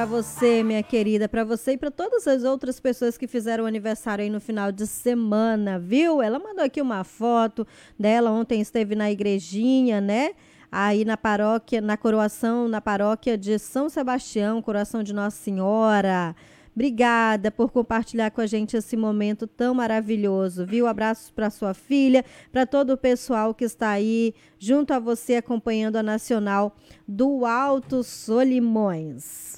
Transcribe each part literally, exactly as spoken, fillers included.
Para você, minha querida, para você e para todas as outras pessoas que fizeram aniversário aí no final de semana, viu? Ela mandou aqui uma foto dela, ontem esteve na igrejinha, né? Aí na paróquia, na coroação, na paróquia de São Sebastião, coroação de Nossa Senhora. Obrigada por compartilhar com a gente esse momento tão maravilhoso, viu? Abraços para sua filha, para todo o pessoal que está aí junto a você acompanhando a Nacional do Alto Solimões.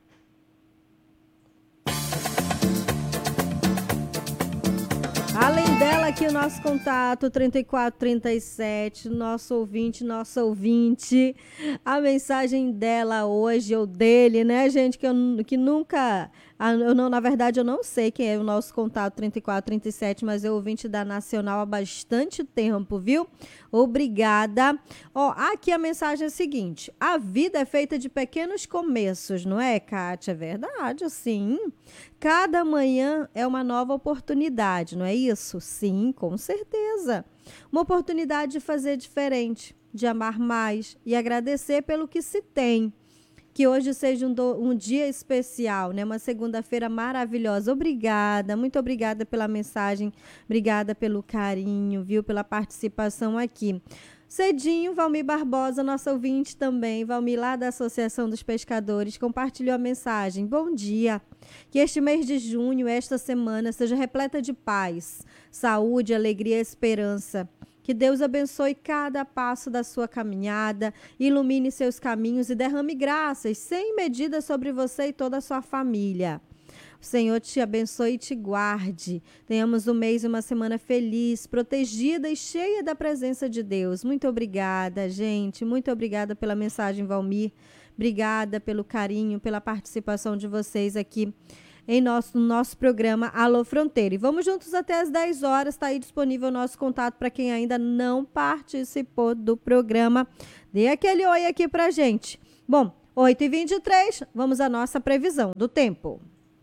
Além dela, aqui o nosso contato trinta e quatro, trinta e sete, nosso ouvinte, nossa ouvinte, a mensagem dela hoje, ou dele, né, gente, que, eu, que nunca, eu não, na verdade eu não sei quem é o nosso contato trinta e quatro, trinta e sete, mas é ouvinte da Nacional há bastante tempo, viu? Obrigada. Ó, aqui a mensagem é a seguinte: a vida é feita de pequenos começos, não é, Kátia? É verdade, sim. Cada manhã é uma nova oportunidade, não é isso? Sim, com certeza. Uma oportunidade de fazer diferente, de amar mais e agradecer pelo que se tem. Que hoje seja um, do, um dia especial, né? Uma segunda-feira maravilhosa. Obrigada, muito obrigada pela mensagem, obrigada pelo carinho, viu? Pela participação aqui. Cedinho, Valmir Barbosa, nossa ouvinte também, Valmir lá da Associação dos Pescadores, compartilhou a mensagem. Bom dia, que este mês de junho, esta semana, seja repleta de paz, saúde, alegria e esperança. Que Deus abençoe cada passo da sua caminhada, ilumine seus caminhos e derrame graças sem medida sobre você e toda a sua família. O Senhor te abençoe e te guarde. Tenhamos um mês e uma semana feliz, protegida e cheia da presença de Deus. Muito obrigada, gente. Muito obrigada pela mensagem, Valmir. Obrigada pelo carinho, pela participação de vocês aqui em nosso, no nosso programa Alô Fronteira. E vamos juntos até às dez horas. Está aí disponível o nosso contato para quem ainda não participou do programa. Dê aquele oi aqui para gente. Bom, oito e vinte e três, vamos à nossa previsão do tempo.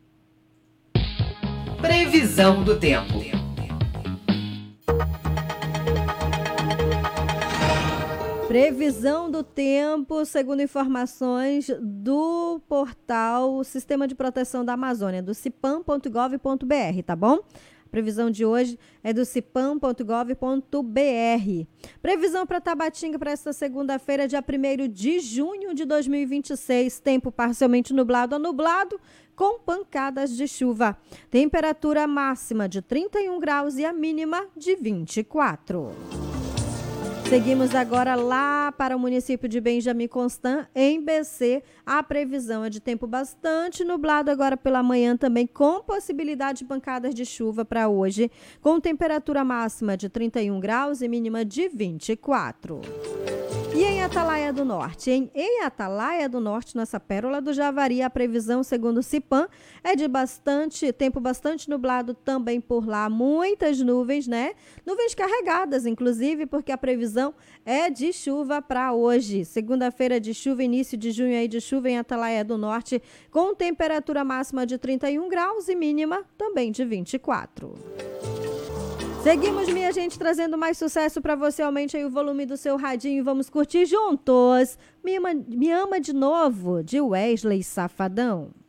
Previsão do tempo. Previsão do tempo, segundo informações do portal Sistema de Proteção da Amazônia, do cipam ponto gov ponto br, tá bom? A previsão de hoje é do cipam ponto gov ponto br. Previsão para Tabatinga para esta segunda-feira, dia primeiro de junho de dois mil e vinte e seis. Tempo parcialmente nublado a nublado, com pancadas de chuva. Temperatura máxima de trinta e um graus e a mínima de vinte e quatro. Seguimos agora lá para o município de Benjamin Constant, em B C. A previsão é de tempo bastante nublado agora pela manhã também, com possibilidade de pancadas de chuva para hoje, com temperatura máxima de trinta e um graus e mínima de vinte e quatro. E em Atalaia do Norte? Em, em Atalaia do Norte, nossa pérola do Javari, a previsão, segundo o Cipam, é de bastante tempo bastante nublado também por lá. Muitas nuvens, né? Nuvens carregadas, inclusive, porque a previsão é de chuva para hoje. Segunda-feira de chuva, início de junho aí de chuva em Atalaia do Norte, com temperatura máxima de trinta e um graus e mínima também de vinte e quatro. Seguimos, minha gente, trazendo mais sucesso para você. Aumente aí o volume do seu radinho e vamos curtir juntos. Me ama, me ama de novo, de Wesley Safadão.